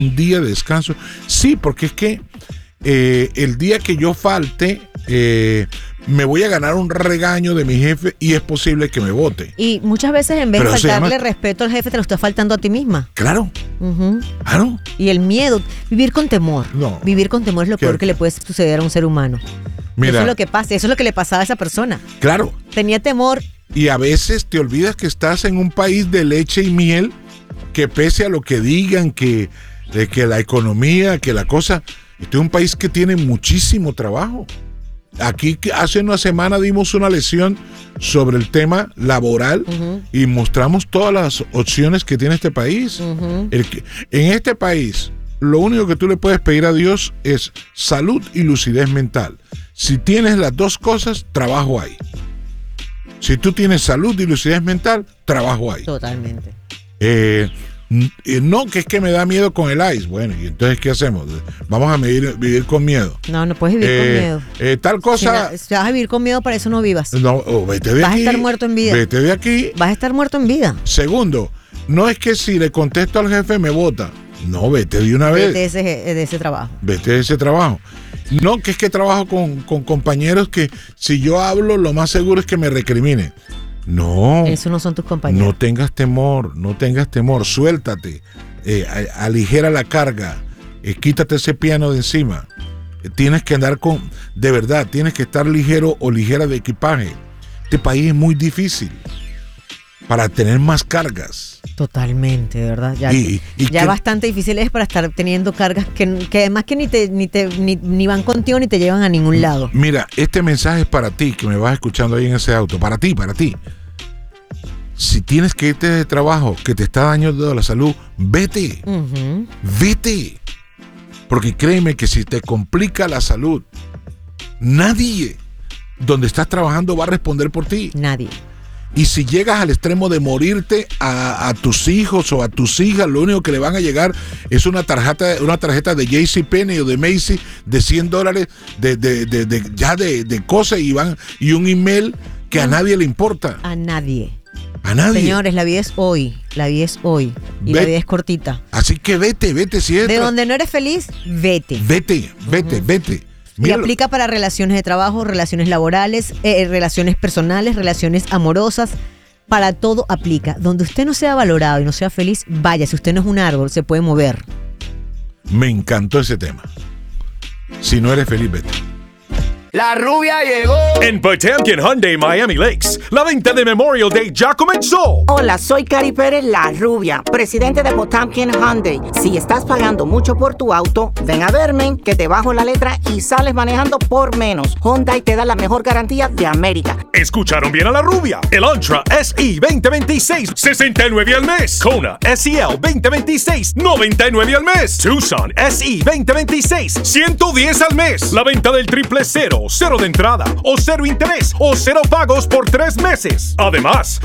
un día de descanso. Sí, porque es que el día que yo falte, me voy a ganar un regaño de mi jefe y es posible que me vote. Y muchas veces en vez de faltarle respeto al jefe, te lo estás faltando a ti misma. Claro. Claro. Y el miedo, vivir con temor. No. Vivir con temor es lo peor que le puede suceder a un ser humano. Mira, eso es lo que pasa, eso es lo que le pasaba a esa persona. Claro. Tenía temor. Y a veces te olvidas que estás en un país de leche y miel, que pese a lo que digan, que la economía, que la cosa, este es un país que tiene muchísimo trabajo. Aquí hace una semana dimos una lección sobre el tema laboral y mostramos todas las opciones que tiene este país. En este país, lo único que tú le puedes pedir a Dios es salud y lucidez mental. Si tienes las dos cosas, trabajo hay. Si tú tienes salud y lucidez mental, trabajo hay. Totalmente. No, que es que me da miedo con el ICE. Bueno, ¿y entonces qué hacemos? Vamos a vivir con miedo. No puedes vivir con miedo. Tal cosa. Si vas a vivir con miedo, para eso no vivas. No, vete de aquí. Vas a estar muerto en vida. Vete de aquí. Vas a estar muerto en vida. Segundo, no es que si le contesto al jefe me vota. No, vete de una vez. Vete de ese trabajo. Vete de ese trabajo. No, que es que trabajo con compañeros que si yo hablo, lo más seguro es que me recriminen. No. Esos no son tus compañeros. No tengas temor, suéltate, aligera la carga, quítate ese piano de encima. Tienes que andar de verdad, tienes que estar ligero o ligera de equipaje. Este país es muy difícil para tener más cargas. Totalmente, de verdad. Ya bastante difícil es para estar teniendo cargas que además que ni van contigo ni te llevan a ningún lado. Mira, este mensaje es para ti que me vas escuchando ahí en ese auto. Para ti. Si tienes que irte de trabajo que te está dañando la salud, vete. Vete. Porque créeme que si te complica la salud, nadie donde estás trabajando va a responder por ti. Nadie. Y si llegas al extremo de morirte a tus hijos o a tus hijas, lo único que le van a llegar es una tarjeta de JCPenney o de Macy's de $100 de cosas y un email que a nadie le importa. A nadie. A nadie. Señores, la vida es hoy. Y la vida es cortita. Así que vete si es. De donde no eres feliz, vete. Vete. Y aplica para relaciones de trabajo, relaciones laborales, relaciones personales, relaciones amorosas. Para todo aplica. Donde usted no sea valorado y no sea feliz, vaya. Si usted no es un árbol, se puede mover. Me encantó ese tema. Si no eres feliz, vete. La rubia llegó. En Potemkin Hyundai Miami Lakes, la venta de Memorial Day ya comenzó. Hola, soy Cari Pérez, la rubia, presidente de Potemkin Hyundai. Si estás pagando mucho por tu auto, ven a verme, que te bajo la letra y sales manejando por menos. Hyundai te da la mejor garantía de América. ¿Escucharon bien a la rubia? El Elantra SE 2026, $69 al mes. Kona SEL 2026, $99 al mes. Tucson SE 2026, $110 al mes. La venta del 000, 0 de entrada, o 0 interés, o 0 pagos por 3 meses. Además,